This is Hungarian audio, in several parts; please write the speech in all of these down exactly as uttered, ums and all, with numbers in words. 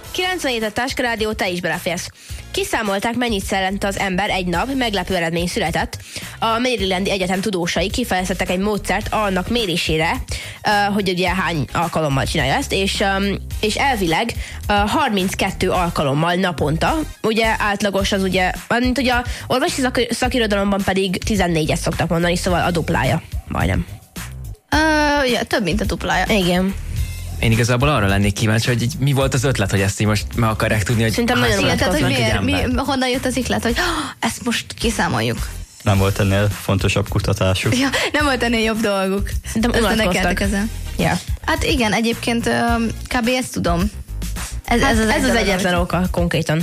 kilencvenhét a Táska Rádió, te is beleférsz. Kiszámolták, mennyit szellent az ember egy nap, meglepő eredmény született. A Marylandi Egyetem tudósai kifejeztettek egy módszert annak mérésére, uh, hogy ugye hány alkalommal csinálja ezt, és, um, és elvileg uh, harminckettő alkalommal naponta, ugye átlagos az ugye, mint ugye a orvosi szak, szakirodalomban pedig tizennégyet szoktak mondani, szóval a duplája, majdnem. Uh, ja, több, mint a duplája. Igen. Én igazából arra lennék kíváncsi, hogy így mi volt az ötlet, hogy ezt így most meg akarják tudni, hogy szerintem nagyon igen, tehát, hogy miért, mi, ember. honnan jött az iklet, hogy oh, ezt most kiszámoljuk. Nem volt ennél fontosabb kutatásuk. Ja, nem volt ennél jobb dolguk. Szerintem unatkoztak. Ja. Hát igen, egyébként kb. Ezt tudom. Ez, Hát ez az, ez az egyetlen hogy... oka konkrétan.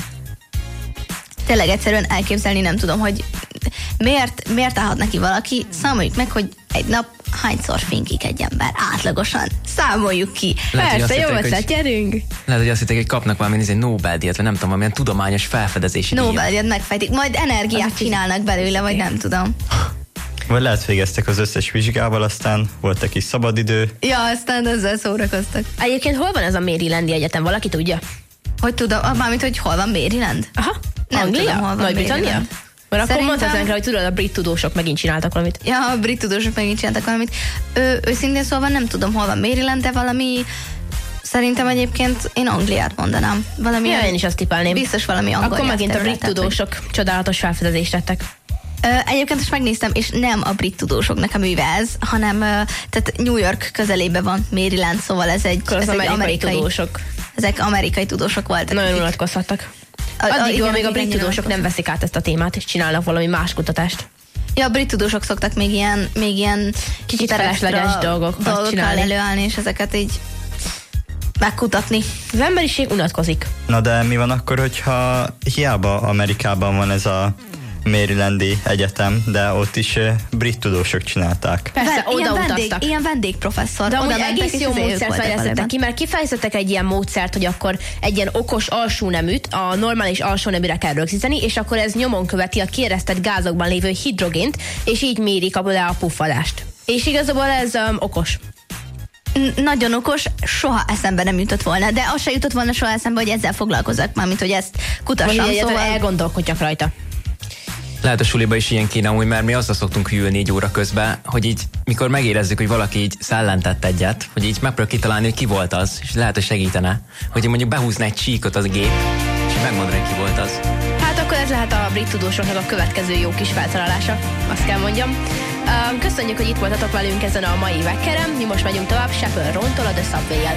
Tényleg egyszerűen elképzelni nem tudom, hogy miért, miért állhat neki valaki, számoljuk meg, hogy egy nap hányszor finkik egy ember átlagosan. Számoljuk ki. Lehet, persze, jó ötlet, hogy, gyerünk. lehet, hogy azt hitték, hogy kapnak valami egy Nobel-díjat, vagy nem tudom, valamilyen tudományos felfedezési díjat. Nobel-díjat megfejtik, majd energiát az csinálnak belőle, vagy nem tudom. Vagy lehet végeztek az összes vizsgával, aztán volt egy kis szabadidő. Ja, aztán ezzel szórakoztak. Egyébként hol van ez a Marylandi Egyetem? Valaki tudja? Hogy tudom, mármint, hogy hol van Maryland? Aha, Nem Anglia? tudom, hol van Nagy-Britannia? Maryland. Mert akkor Szerintem... mondhatnánk rá, hogy tudod, a brit tudósok megint csináltak valamit. Ja, a brit tudósok megint csináltak valamit. Ő, őszintén szóval nem tudom, hol van Maryland, de valami... Szerintem egyébként én Angliát mondanám. Valami Ja, én is azt tippelném. Biztos valami angol. Akkor megint a brit tudósok hogy... csodálatos felfedezést tettek. Ö, egyébként most megnéztem, és nem a brit tudósoknak a műve ez, hanem ö, tehát New York közelében van Maryland, szóval ez egy, ez az egy amerikai, amerikai tudósok. Ezek amerikai tudósok voltak. Nagyon unatkozhattak. Addig, amíg a brit tudósok nem veszik át ezt a témát, és csinálnak valami más kutatást. Ja, a brit tudósok szoktak még ilyen, még ilyen kicsit felesleges dolgok dolgokkal előállni, és ezeket így megkutatni. Az emberiség unatkozik. Na de mi van akkor, hogyha hiába Amerikában van ez a Marylandi Egyetem, de ott is brit tudósok csinálták. Persze, Ven, oda ilyen, utaztak. vendég, ilyen vendégprofesszor. De oda amúgy mentek, egész jó módszert fejlesztettek ki, mert kifejeztettek egy ilyen módszert, hogy akkor egy ilyen okos alsóneműt a normális alsóneműre kell rögzíteni, és akkor ez nyomon követi a kieresztett gázokban lévő hidrogént, és így mérik abból le a puffadást. És igazából ez um, okos. Nagyon okos, soha eszembe nem jutott volna, de az se jutott volna soha eszembe, hogy ezzel foglalkozzak, mármint, hogy ezt kutassam. Vagy szóval elgondolkodjak rajta. Lehet a suliba is ilyen kéne amúgy, mert mi azzal szoktunk hűlni így óra közben, hogy így mikor megérezzük, hogy valaki így szellentett egyet, hogy így megpróbáljuk kitalálni, hogy ki volt az, és lehet, hogy segítene, hogy mondjuk behúzna egy csíkot az gép, és megmondani, hogy ki volt az. Hát akkor ez lehet a brit tudósoknak a következő jó kis feltalálása, azt kell mondjam. Köszönjük, hogy itt voltatok velünk ezen a mai Weckeren, mi most megyünk tovább Chappell Rontól a The Subway-jel.